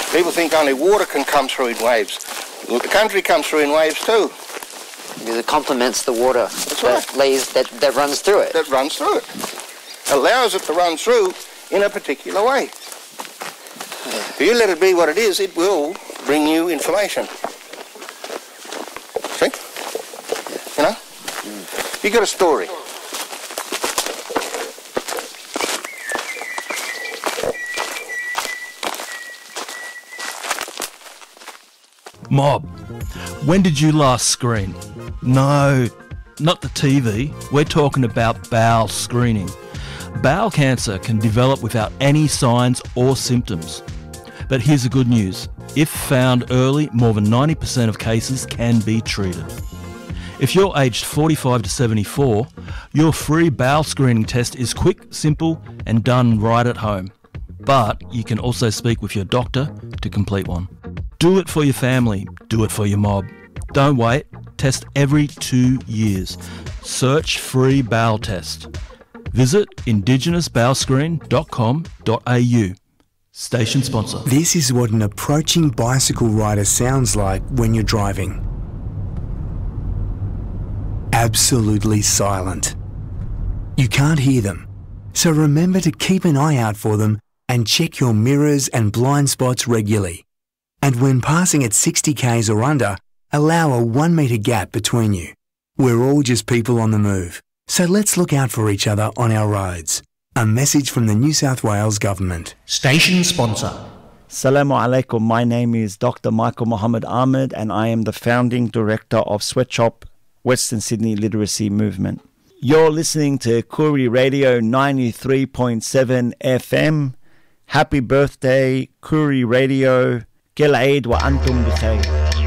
People think only water can come through in waves. Well, the country comes through in waves too. It complements the water that runs through it. That runs through it. Allows it to run through in a particular way. If you let it be what it is, it will bring you information. See? You know? You got a story. Mob, when did you last screen? No, not the TV. We're talking about bowel screening. Bowel cancer can develop without any signs or symptoms. But here's the good news. If found early, more than 90% of cases can be treated. If you're aged 45 to 74, your free bowel screening test is quick, simple, and done right at home. But you can also speak with your doctor to complete one. Do it for your family. Do it for your mob. Don't wait. Test every 2 years. Search free bowel test. Visit indigenousbowelscreen.com.au. Station sponsor. This is what an approaching bicycle rider sounds like when you're driving. Absolutely silent. You can't hear them, so remember to keep an eye out for them and check your mirrors and blind spots regularly. And when passing at 60 k's or under, allow a 1 metre gap between you. We're all just people on the move, so let's look out for each other on our roads. A message from the New South Wales Government. Station sponsor. Assalamu alaikum. My name is Dr. Michael Muhammad Ahmed and I am the founding director of Sweatshop Western Sydney Literacy Movement. You're listening to Koori Radio 93.7 FM. Happy birthday, Koori Radio. Kel Eid wa antum bikhair.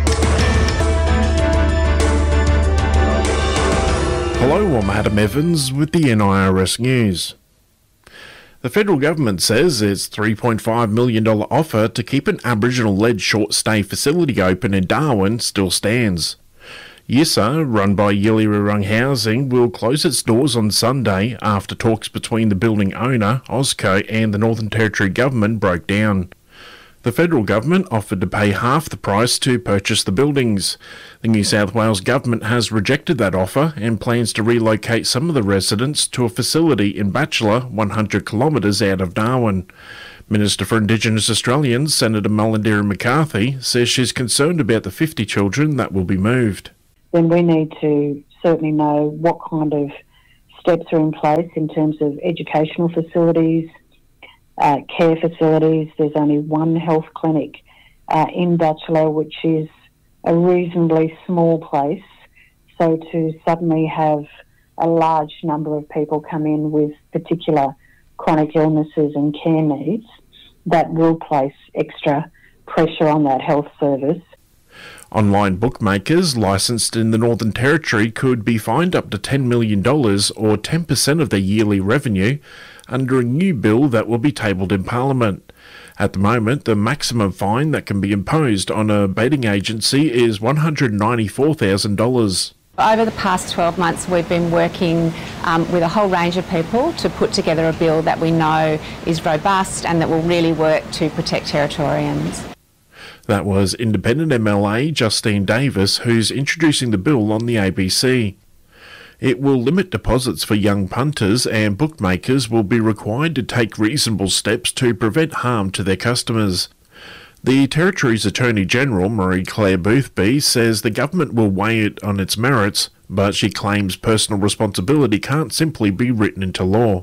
Hello, I'm Adam Evans with the NIRS News. The federal government says its $3.5 million offer to keep an Aboriginal-led short-stay facility open in Darwin still stands. Yissa, run by Yilirarung Housing, will close its doors on Sunday after talks between the building owner, OzCo, and the Northern Territory government broke down. The federal government offered to pay half the price to purchase the buildings. The New South Wales government has rejected that offer and plans to relocate some of the residents to a facility in Batchelor, 100 kilometres out of Darwin. Minister for Indigenous Australians, Senator Mullendera McCarthy, says she's concerned about the 50 children that will be moved. Then we need to certainly know what kind of steps are in place in terms of educational facilities, care facilities. There's only one health clinic in Batchelor, which is a reasonably small place. So to suddenly have a large number of people come in with particular chronic illnesses and care needs, that will place extra pressure on that health service. Online bookmakers licensed in the Northern Territory could be fined up to $10 million or 10% of their yearly revenue under a new bill that will be tabled in Parliament. At the moment, the maximum fine that can be imposed on a betting agency is $194,000. Over the past 12 months, we've been working with a whole range of people to put together a bill that we know is robust and that will really work to protect Territorians. That was Independent MLA Justine Davis, who's introducing the bill on the ABC. It will limit deposits for young punters, and bookmakers will be required to take reasonable steps to prevent harm to their customers. The Territory's Attorney-General, Marie-Claire Boothby, says the government will weigh it on its merits, but she claims personal responsibility can't simply be written into law.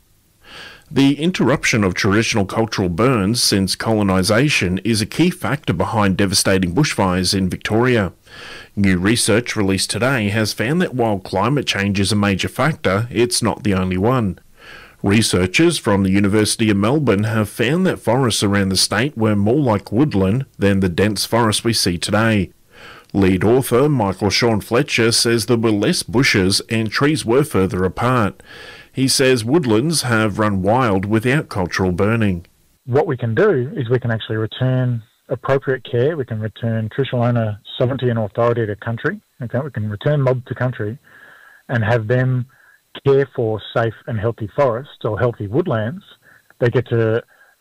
The interruption of traditional cultural burns since colonisation is a key factor behind devastating bushfires in Victoria. New research released today has found that while climate change is a major factor, it's not the only one. Researchers from the University of Melbourne have found that forests around the state were more like woodland than the dense forest we see today. Lead author Michael Sean Fletcher says there were less bushes and trees were further apart. He says woodlands have run wild without cultural burning. What we can do is we can actually return appropriate care. We can return traditional owner sovereignty and authority to country. Okay, we can return mob to country and have them care for safe and healthy forests or healthy woodlands. They get to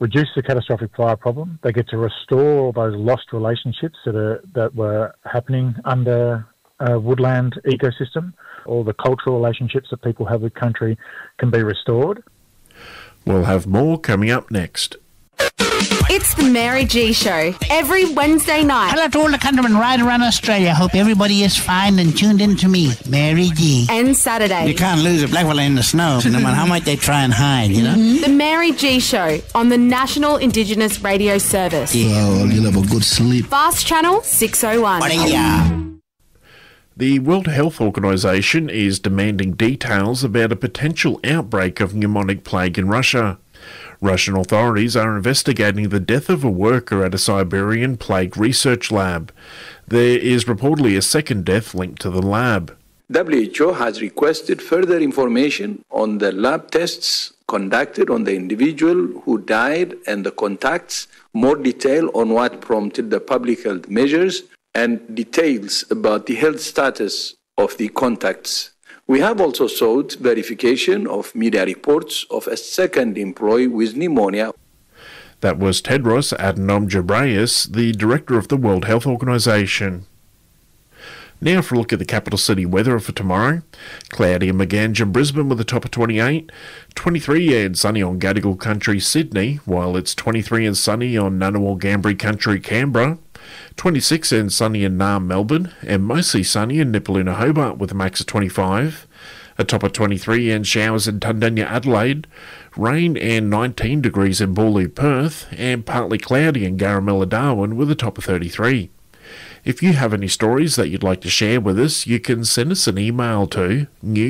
reduce the catastrophic fire problem. They get to restore all those lost relationships that were happening under a woodland ecosystem. All the cultural relationships that people have with country can be restored. We'll have more coming up next. It's the Mary G Show every Wednesday night. Hello to all the countrymen right around Australia. Hope everybody is fine and tuned in to me, Mary G. And Saturday. You can't lose a black fella in the snow, no matter how much they try and hide, you know? The Mary G Show on the National Indigenous Radio Service. Yeah, well, you'll have a good sleep. Fast Channel 601. The World Health Organization is demanding details about a potential outbreak of pneumonic plague in Russia. Russian authorities are investigating the death of a worker at a Siberian plague research lab. There is reportedly a second death linked to the lab. WHO has requested further information on the lab tests conducted on the individual who died and the contacts, more detail on what prompted the public health measures, and details about the health status of the contacts. We have also sought verification of media reports of a second employee with pneumonia. That was Tedros Adhanom Ghebreyesus, the director of the World Health Organization. Now for a look at the capital city weather for tomorrow. Cloudy and Maganja, Brisbane with a top of 28, 23 and sunny on Gadigal Country, Sydney, while it's 23 and sunny on Ngunnawal Ngambri Country, Canberra, 26 and sunny in Naarm, Melbourne, and mostly sunny in Nipaluna, Hobart with a max of 25, a top of 23 and showers in Tundanya, Adelaide, rain and 19 degrees in Boorloo, Perth, and partly cloudy in Garamella, Darwin with a top of 33. If you have any stories that you'd like to share with us, you can send us an email to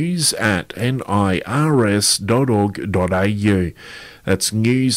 news@nirs.org.au. That's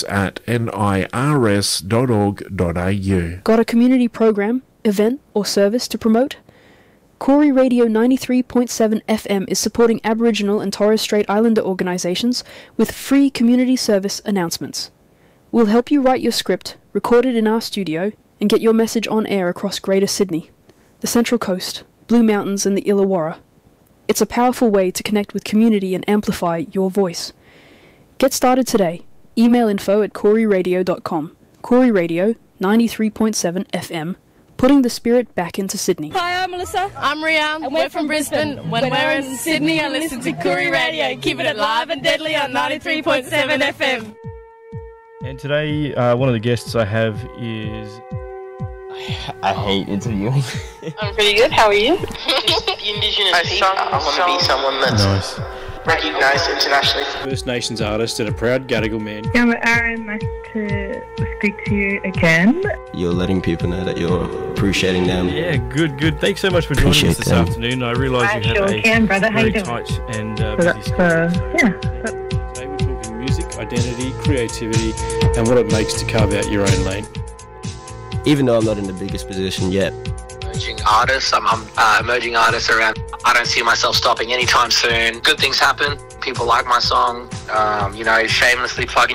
news@nirs.org.au. Got a community program, event or service to promote? Koori Radio 93.7 FM is supporting Aboriginal and Torres Strait Islander organisations with free community service announcements. We'll help you write your script, record it in our studio, and get your message on air across Greater Sydney, the Central Coast, Blue Mountains and the Illawarra. It's a powerful way to connect with community and amplify your voice. Get started today. Email info@kooriradio.com. Koori Radio 93.7 FM, putting the spirit back into Sydney. Hi, I'm Melissa. I'm Rian. And we're from Brisbane. When we're in Sydney, I listen to Koori Radio, keeping it live and deadly on 93.7 FM. And today, one of the guests I have is... I hate interviewing. I'm pretty good. How are you? Indigenous people. I want to be someone that's recognised internationally. First Nations artist and a proud Gadigal man. Yeah, I'm Aaron. Nice to speak to you again. You're letting people know that you're appreciating them. Yeah, good. Thanks so much for joining us this afternoon. I realise you have a very tight and busy schedule. Today we're talking music, identity, creativity, and what it makes to carve out your own lane. Even though I'm not in the biggest position yet. Emerging artists, I'm emerging artists around. I don't see myself stopping anytime soon. Good things happen. People like my song. Shamelessly plugging